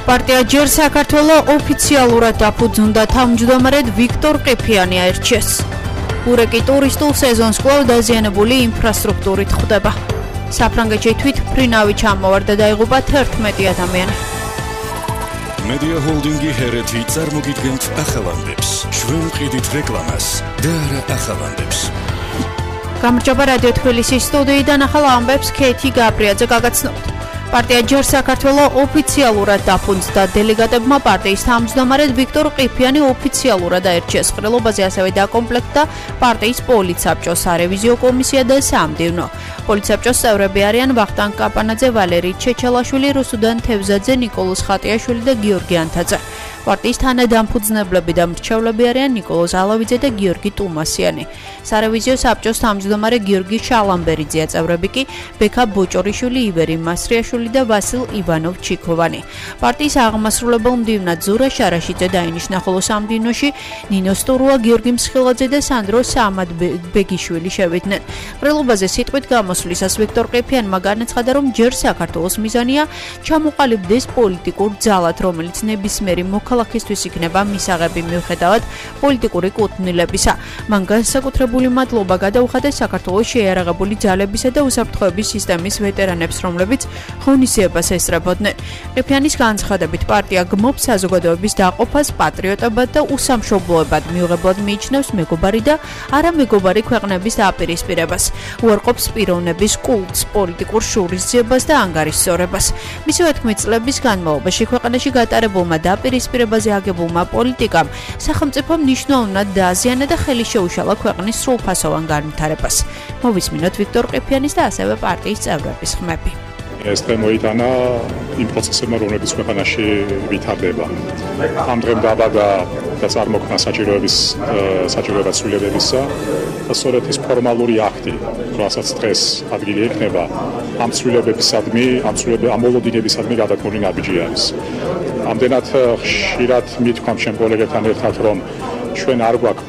პარტია ჯერ საქართველო ოფიციალურად დაფუძნდა, თავმჯდომარედ ვიქტორ ყიფიანი აირჩიეს. ურეკი ტურისტულ სეზონს კვლავ დაზიანებული ინფრასტრუქტურით ხვდება. საფრანგეთში თვითმფრინავი ჩამოვარდა და დაიღუპა 11 ადამიანი. Media Holdingi ჰერეთი წარმოგიდგენთ ახალამდებს. ჩვენ ვყიდით რეკლამას და არა ახალამდებს. გამარჯობა რადიო თბილისის სტუდიიდან ახალ ამბებს ქეთი გაბრიაძე გაგაცნობთ. პარტია ჯერ საქართველო ოფიციალურად დაფუძნდა. დელეგატებმა პარტიის თავმჯდომარედ ვიქტორ ყიფიანი ოფიციალურად აირჩიეს. ყრილობაზე ასევე დაკომპლექტდა პარტიის პოლიცსაბჭო, სარევიზიო კომისია და სამდივნო. პოლიცსაბჭოს წევრები არიან ვახტანგ კაპანაძე, ვალერი ჩეჩელაშვილი, რუსუდან თევზაძე, ნიკოლოზ ხატიაშვილი და გიორგი ანთაძე. პარტიის თანადამფუძნებლები და მრჩევლები არიან ნიკოლოზ ალავიძე და გიორგი ტუმასიანი. სარევიზიო საბჭოს თავმჯდომარე გიორგი შალამბერიძეა, წევრები კი ბექა ბოჭორიშვილი, ივერი მასრიაშვილი და ვასილ ივანოვ-ჩიქოვანი. პარტიის აღმასრულებელ მდივნად ზურა შარაშიძე დაინიშნა, ხოლო სამდივნოში ნინო სტურუა, გიორგი მსხილაძე და სანდრო სამადბეგიშვილი შევიდნენ. ყრილობაზე სიტყვით გამოსვლისას ვიქტორ ყიფიანმა განაცხადა, რომ ჯერ საქართველოს მიზანია ჩამოყალიბდეს პოლიტიკურ ძალად, რომელიც ნებისმიერი მოქალაქისთვის იქნება მისაღები მიუხედავად პოლიტიკური კუთვნილებისა. მან განსაკუთრებული მადლობა გადაუხადა საქართველოს შეიარაღებული ძალებისა და უსაფრთხოების სისტემის ვეტერანებს, რომლებიც ღონისძიებას ესწრებოდნენ. ყიფიანის განცხადებით პარტია გმობს საზოგადოების დაყოფას პატრიოტებად და უსამშობლოებად, მიუღებლად მიიჩნევს მეგობარი და არამეგობარი ქვეყნების დაპირისპირებას, უარყოფს პიროვნების კულტს, პოლიტიკურ შურისძიებას და ანგარიშსწორებას. მისივე თქმით, წლების განმავლობაში ქვეყანაში გატარებულმა დაპირისპირებაზე აგებულმა პოლიტიკამ სახელმწიფომ მნიშვნელოვნად დააზიანა და ხელი შეუშალა ქვეყნის სრულფასოვან განვითარებას. მოვისმინოთ ვიქტორ ყიფიანის და ასევე პარტიის წევრების ხმები. ეს დღე მოიტანა იმ პროცესებმა, რომლებიც ქვეყანაში ვითარდება. ამ დღემ დაბადა და წარმოქმნა საჭიროება ცვლილებებისა და სწორედ ის ფორმალური აქტი, რასაც დღეს ადგილი ექნება ამ ცვლილებებისადმი, ამ მოლოდინებისადმი გადაქმნილი ნაბიჯი არის. ამდენად ხშირად მithქვამ ჩემ კოლეგებთან ერთად, რომ ჩვენ არ გვაქვს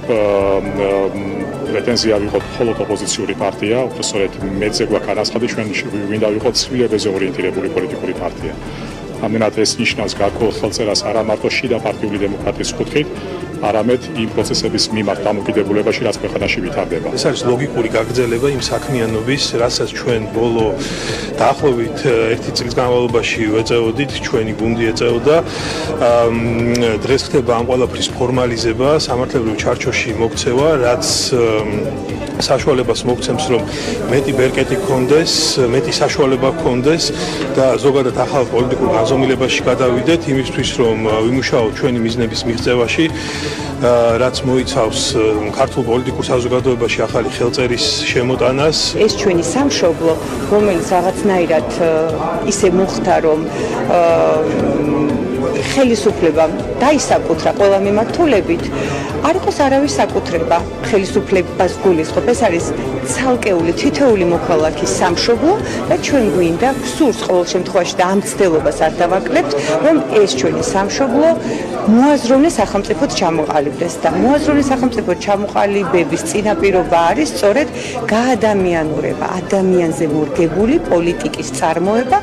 პრეტენზია ვიყოთ მხოლოდ ოპოზიციური პარტია, უბრალოდ მეძე გვაქვს განაცხადი, ჩვენ გვინდა ვიყოთ ცვლილებებზე ორიენტირებული პოლიტიკური პარტია. ამდენად ეს ნიშნავს გარკვეულ ხელწერას არა მარტო შიდა პარტიული დემოკრატიის კუთხით, არამედ იმ პროცესების მიმართ დამოკიდებულებაში, რაც ქვეყანაში ვითარდება. ეს არის ლოგიკური გაგრძელება იმ საქმიანობის, რასაც ჩვენ ბოლო დაახლოებით 1 წლის განმავლობაში ვეწეოდით, ჩვენი გუნდი ეწეოდა. დღეს ხდება ამ ყველაფრის ფორმალიზება, სამართლებრივ ჩარჩოში მოქცევა, რაც საშუალებას მოგცემს, რომ მეტი ბერკეტი გქონდეს, მეტი საშუალება გქონდეს და ზოგადად ახალ პოლიტიკურ განზომილებაში გადავიდეთ, იმისთვის რომ ვიმუშაოთ ჩვენი მიზნების მიღწევაში, რაც მოიცავს ქართულ პოლიტიკურ საზოგადოებაში ახალი ხელწერის შემოტანას. ეს ჩვენი სამშობლო, რომელიც რაღაცნაირად ისე მოხდა, რომ ხელისუფლებამ დაისაკუთრა ყველა მიმართულებით, არ იყოს არავის საკუთრება ხელისუფლებას გულისხმობ. ეს არის ცალკეული თითოეული მოქალაქის სამშობლო და ჩვენ გვინდა გსურს ყოველ შემთხვევაში და ამ ცდელობას არ დავაკლებთ, რომ ეს ჩვენი სამშობლო მოაზროვნე სახელმწიფოდ ჩამოყალიბდეს და მოაზროვნე სახელმწიფოდ ჩამოყალიბების წინაპირობა არის სწორედ გაადამიანურება, ადამიანზე მორგებული პოლიტიკის წარმოება.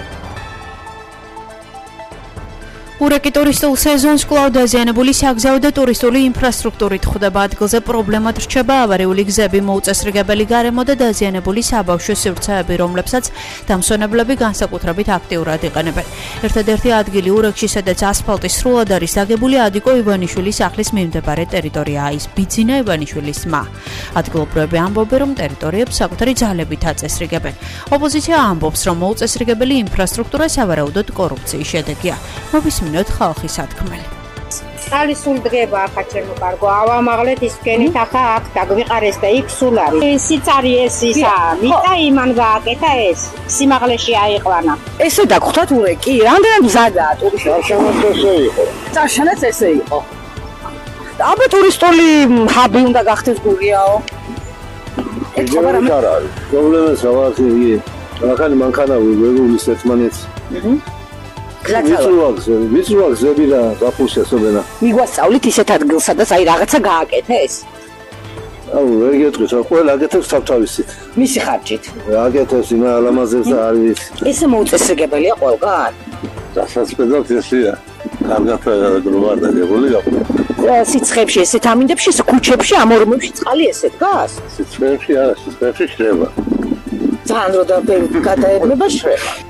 ურეკი ტურისტულ სეზონს კვლავ დაზიანებული საგზაო და ტურისტული ინფრასტრუქტურით ხვდება. ადგილზე პრობლემად რჩება ავარიული გზები, მოუწესრიგებელი გარემო და დაზიანებული საბავშვო სივრცეები, რომლებსაც დამსვენებლები განსაკუთრებით აქტიურად იყენებენ. ერთადერთი ადგილი ურეკში, სადაც ასფალტი სრულად არის დაგებული, ადიკო ივანიშვილის სახლის მიმდებარე ტერიტორიაა, ის ბიძინა ივანიშვილის მა. ადგილობრივები ამბობენ, რომ ტერიტორიებს საკუთარი ძალებით აწესრიგებენ. ოპოზიცია ამბობს, რომ მოუწესრიგებელი ინფრასტრუქტურა სავარაუდოდ კორუფციის შედეგია. მოვისმინოთ ხალხის სათქმელი. ხალი სულ დგება ახლა ჩემო კარგო, ავამაღლეთ ის გენით ახლა აქ დაგვიყარეს და იქ სულ არის. სიცარი ეს ისა, მიწა იმან გააკეთა ეს, სიმაღლეში აიყვანა. ესე დაგხვდათ ურეკი, რამდენად მზადაა ტურისტული? ესე იყო. წარშანაც ესე იყო. აბა ტურისტული ჰაბი უნდა გახდეს გურიაო. ეს ხარ არის. პრობლემას რა არის იგი? ახალი მანქანა ვეგულის ერთმანეთს. ვიწროა გზები და გაფულშია სობენა. მიგვასწავლით ისეთ ადგილს, სადაც აი რაღაცა გააკეთეს. აუ, ვერ გეტყვით, ყველა აკეთებს თავთავისით. მისი ხარჯით. აკეთებს იმა ლამაზებს და არის. ესე მოუწესრიგებელია ყველგან. დასაწყისად ესია. კარგად გროვა დაგებული გაყო. სიცხებში, ესეთ ამინდებში, ქუჩებში, ამორუმებში წყალი ესე დგას? სიცხებში არა, სიცხებში შრება. ძალიან რო და გადაებნება შრება.